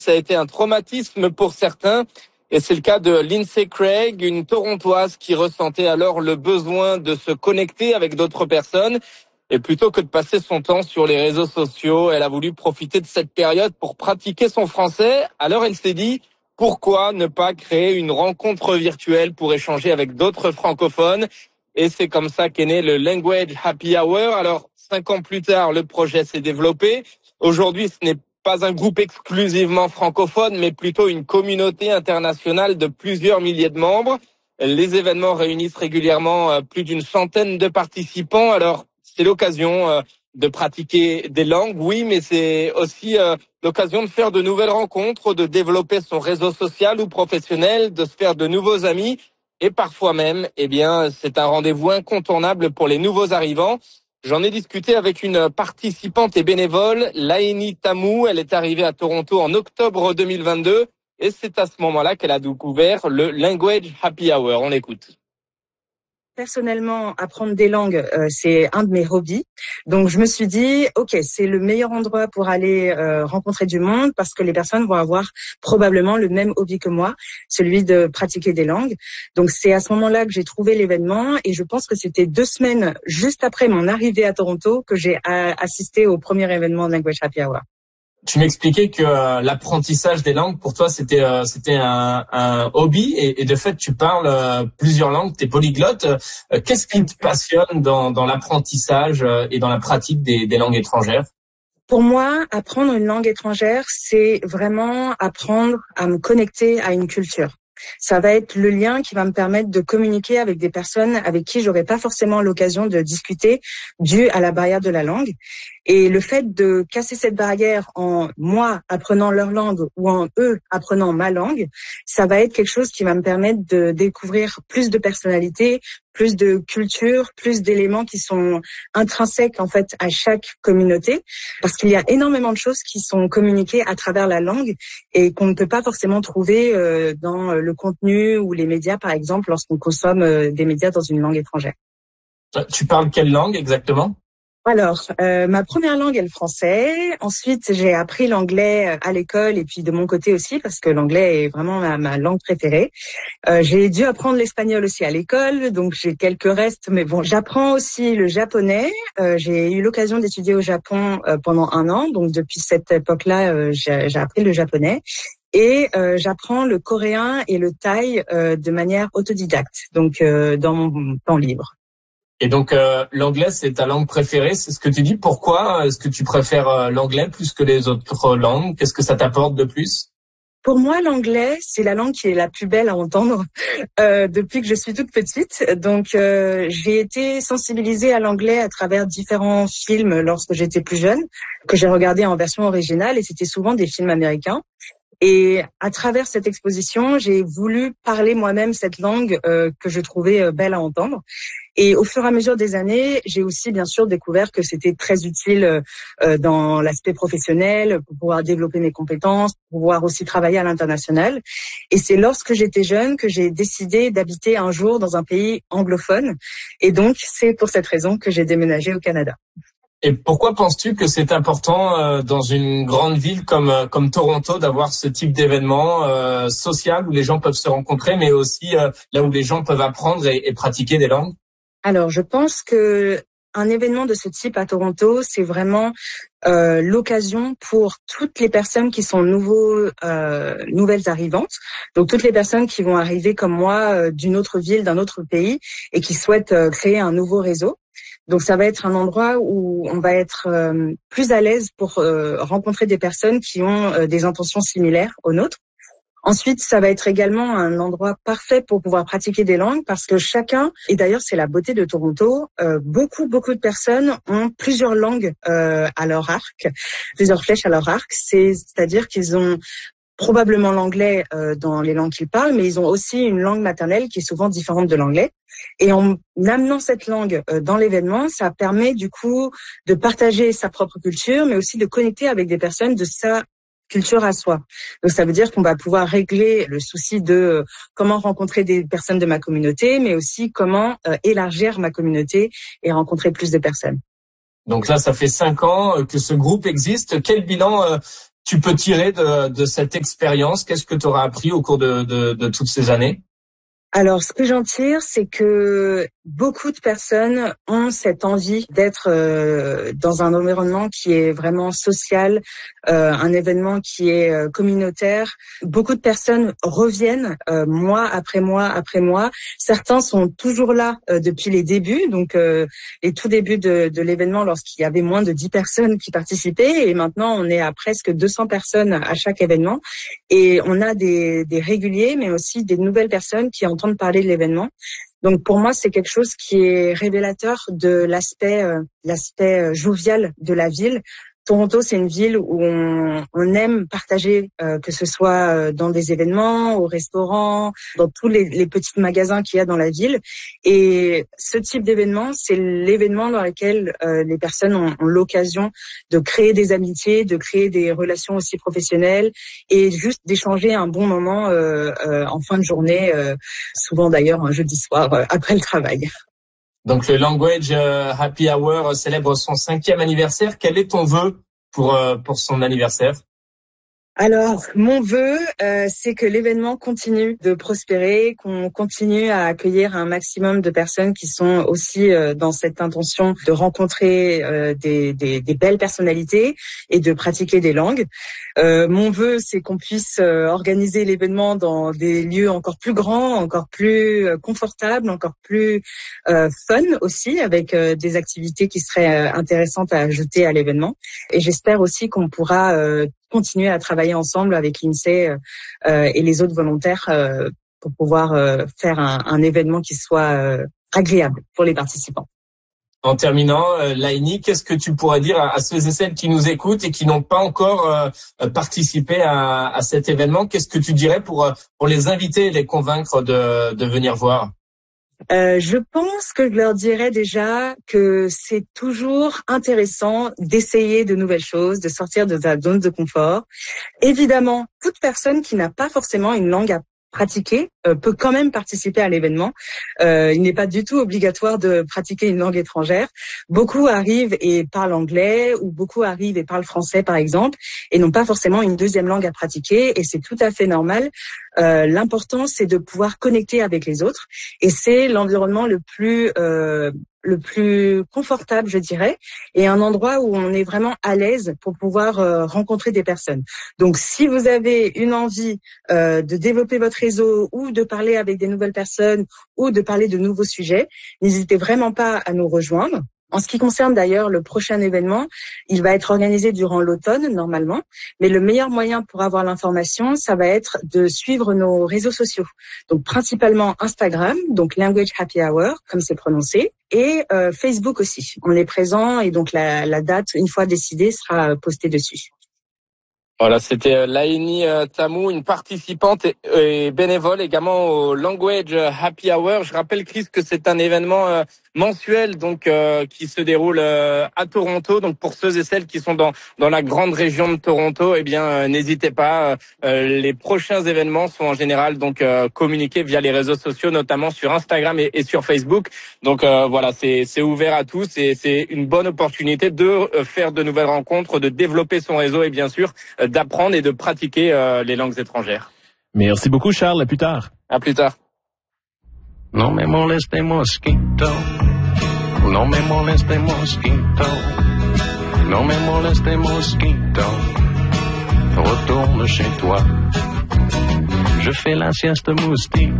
Ça a été un traumatisme pour certains. Et c'est le cas de Lindsay Craig, une Torontoise qui ressentait alors le besoin de se connecter avec d'autres personnes. Et plutôt que de passer son temps sur les réseaux sociaux, elle a voulu profiter de cette période pour pratiquer son français. Alors elle s'est dit, pourquoi ne pas créer une rencontre virtuelle pour échanger avec d'autres francophones? Et c'est comme ça qu'est né le Language Happy Hour. Alors, 5 ans plus tard, le projet s'est développé. Aujourd'hui, ce n'est pas un groupe exclusivement francophone, mais plutôt une communauté internationale de plusieurs milliers de membres. Les événements réunissent régulièrement plus d'une centaine de participants. Alors, c'est l'occasion de pratiquer des langues, oui, mais c'est aussi l'occasion de faire de nouvelles rencontres, de développer son réseau social ou professionnel, de se faire de nouveaux amis. Et parfois même, c'est un rendez-vous incontournable pour les nouveaux arrivants. J'en ai discuté avec une participante et bénévole, Laini Tamou. Elle est arrivée à Toronto en octobre 2022 et c'est à ce moment-là qu'elle a découvert le Language Happy Hour. On écoute. Personnellement, apprendre des langues, c'est un de mes hobbies. Donc, je me suis dit, OK, c'est le meilleur endroit pour aller rencontrer du monde parce que les personnes vont avoir probablement le même hobby que moi, celui de pratiquer des langues. Donc, c'est à ce moment-là que j'ai trouvé l'événement et je pense que c'était 2 semaines juste après mon arrivée à Toronto que j'ai assisté au premier événement Language Happy Hour. Tu m'expliquais que l'apprentissage des langues pour toi c'était un hobby et de fait tu parles plusieurs langues, tu es polyglotte. Qu'est-ce qui te passionne dans l'apprentissage et dans la pratique des langues étrangères? Pour moi, apprendre une langue étrangère, c'est vraiment apprendre à me connecter à une culture. Ça va être le lien qui va me permettre de communiquer avec des personnes avec qui j'aurais pas forcément l'occasion de discuter dû à la barrière de la langue. Et le fait de casser cette barrière en moi apprenant leur langue ou en eux apprenant ma langue, ça va être quelque chose qui va me permettre de découvrir plus de personnalités, plus de culture, plus d'éléments qui sont intrinsèques en fait à chaque communauté, parce qu'il y a énormément de choses qui sont communiquées à travers la langue et qu'on ne peut pas forcément trouver dans le contenu ou les médias, par exemple, lorsqu'on consomme des médias dans une langue étrangère. Tu parles quelle langue exactement? Alors, ma première langue est le français. Ensuite, j'ai appris l'anglais à l'école et puis de mon côté aussi parce que l'anglais est vraiment ma langue préférée. J'ai dû apprendre l'espagnol aussi à l'école, donc j'ai quelques restes. Mais bon, j'apprends aussi le japonais. J'ai eu l'occasion d'étudier au Japon pendant 1 an, donc depuis cette époque-là, j'ai appris le japonais. Et j'apprends le coréen et le thaï de manière autodidacte, donc dans mon temps libre. Et donc l'anglais c'est ta langue préférée, c'est ce que tu dis. Pourquoi est-ce que tu préfères l'anglais plus que les autres langues? Qu'est-ce que ça t'apporte de plus? Pour moi, l'anglais, c'est la langue qui est la plus belle à entendre depuis que je suis toute petite. Donc, j'ai été sensibilisée à l'anglais à travers différents films lorsque j'étais plus jeune, que j'ai regardé en version originale, et c'était souvent des films américains. Et à travers cette exposition, j'ai voulu parler moi-même cette langue que je trouvais belle à entendre. Et au fur et à mesure des années, j'ai aussi bien sûr découvert que c'était très utile dans l'aspect professionnel, pour pouvoir développer mes compétences, pour pouvoir aussi travailler à l'international. Et c'est lorsque j'étais jeune que j'ai décidé d'habiter un jour dans un pays anglophone. Et donc, c'est pour cette raison que j'ai déménagé au Canada. Et pourquoi penses-tu que c'est important dans une grande ville comme Toronto d'avoir ce type d'événement social où les gens peuvent se rencontrer, mais aussi là où les gens peuvent apprendre et pratiquer des langues? Alors, je pense que un événement de ce type à Toronto, c'est vraiment l'occasion pour toutes les personnes qui sont nouvelles arrivantes, donc toutes les personnes qui vont arriver comme moi d'une autre ville, d'un autre pays et qui souhaitent créer un nouveau réseau. Donc ça va être un endroit où on va être plus à l'aise pour rencontrer des personnes qui ont des intentions similaires aux nôtres. Ensuite, ça va être également un endroit parfait pour pouvoir pratiquer des langues parce que chacun, et d'ailleurs c'est la beauté de Toronto, beaucoup de personnes ont plusieurs langues à leur arc, plusieurs flèches à leur arc. C'est-à-dire qu'ils ont probablement l'anglais dans les langues qu'ils parlent, mais ils ont aussi une langue maternelle qui est souvent différente de l'anglais. Et en amenant cette langue dans l'événement, ça permet du coup de partager sa propre culture, mais aussi de connecter avec des personnes de sa culture à soi. Donc ça veut dire qu'on va pouvoir régler le souci de comment rencontrer des personnes de ma communauté, mais aussi comment élargir ma communauté et rencontrer plus de personnes. Donc là, ça fait 5 ans que ce groupe existe. Quel bilan tu peux tirer de cette expérience? Qu'est-ce que tu auras appris au cours de toutes ces années? Alors, ce que j'en tire, c'est que beaucoup de personnes ont cette envie d'être dans un environnement qui est vraiment social, un événement qui est communautaire. Beaucoup de personnes reviennent mois après mois après mois. Certains sont toujours là depuis les débuts, donc les tout débuts de l'événement lorsqu'il y avait moins de 10 personnes qui participaient. Et maintenant, on est à presque 200 personnes à chaque événement. Et on a des réguliers, mais aussi des nouvelles personnes qui entendent parler de l'événement. Donc pour moi, c'est quelque chose qui est révélateur de l'aspect jovial de la ville. Toronto, c'est une ville où on aime partager, que ce soit dans des événements, au restaurant, dans tous les petits magasins qu'il y a dans la ville. Et ce type d'événement, c'est l'événement dans lequel les personnes ont l'occasion de créer des amitiés, de créer des relations aussi professionnelles et juste d'échanger un bon moment en fin de journée, souvent d'ailleurs un jeudi soir après le travail. Donc le Language Happy Hour célèbre son 5e anniversaire. Quel est ton vœu pour son anniversaire? Alors, mon vœu, c'est que l'événement continue de prospérer, qu'on continue à accueillir un maximum de personnes qui sont aussi dans cette intention de rencontrer des belles personnalités et de pratiquer des langues. Mon vœu, c'est qu'on puisse organiser l'événement dans des lieux encore plus grands, encore plus confortables, encore plus fun aussi, avec des activités qui seraient intéressantes à ajouter à l'événement. Et j'espère aussi qu'on pourra continuer à travailler ensemble avec l'INSEE et les autres volontaires pour pouvoir faire un événement qui soit agréable pour les participants. En terminant, Laini, qu'est-ce que tu pourrais dire à ceux et celles qui nous écoutent et qui n'ont pas encore participé à cet événement? Qu'est-ce que tu dirais pour les inviter et les convaincre de venir voir? Je pense que je leur dirais déjà que c'est toujours intéressant d'essayer de nouvelles choses, de sortir de sa zone de confort. Évidemment, toute personne qui n'a pas forcément une langue à pratiquer peut quand même participer à l'événement. Il n'est pas du tout obligatoire de pratiquer une langue étrangère. Beaucoup arrivent et parlent anglais ou beaucoup arrivent et parlent français par exemple et n'ont pas forcément une deuxième langue à pratiquer et c'est tout à fait normal. L'important c'est de pouvoir connecter avec les autres et c'est l'environnement le plus confortable, je dirais, et un endroit où on est vraiment à l'aise pour pouvoir rencontrer des personnes. Donc, si vous avez une envie de développer votre réseau ou de parler avec des nouvelles personnes ou de parler de nouveaux sujets, n'hésitez vraiment pas à nous rejoindre. En ce qui concerne d'ailleurs le prochain événement, il va être organisé durant l'automne normalement, mais le meilleur moyen pour avoir l'information, ça va être de suivre nos réseaux sociaux. Donc principalement Instagram, donc Language Happy Hour, comme c'est prononcé, et Facebook aussi. On est présent et donc la date, une fois décidée, sera postée dessus. Voilà, c'était Laini Tamou, une participante et bénévole également au Language Happy Hour. Je rappelle, Chris, que c'est un événement mensuel donc qui se déroule à Toronto. Donc pour ceux et celles qui sont dans la grande région de Toronto, eh bien n'hésitez pas. Les prochains événements sont en général donc communiqués via les réseaux sociaux, notamment sur Instagram et sur Facebook. Donc voilà, c'est ouvert à tous et c'est une bonne opportunité de faire de nouvelles rencontres, de développer son réseau et bien sûr d'apprendre et de pratiquer les langues étrangères. Merci beaucoup, Charles. À plus tard. À plus tard. No me moleste mosquito, no me moleste mosquito, no me moleste mosquito, retourne chez toi. Je fais la sieste moustique.